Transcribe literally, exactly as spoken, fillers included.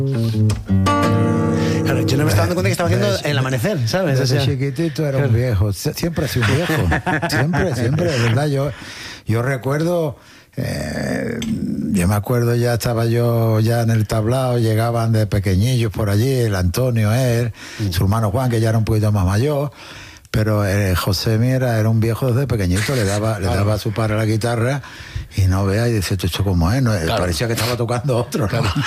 Claro, yo no me estaba dando cuenta que estaba haciendo El Amanecer, ¿sabes? Desde O sea, chiquitito era un viejo, siempre ha sido un viejo, siempre, siempre, de verdad. Yo, yo recuerdo, eh, yo me acuerdo, ya estaba yo ya en el tablao, llegaban de pequeñillos por allí, el Antonio, él, mm. su hermano Juan, que ya era un poquito más mayor, pero eh, José Mira era un viejo desde pequeñito, le daba, claro. le daba a su padre la guitarra y no vea y decía, esto cómo es, no, claro. parecía que estaba tocando otro, ¿no? Claro.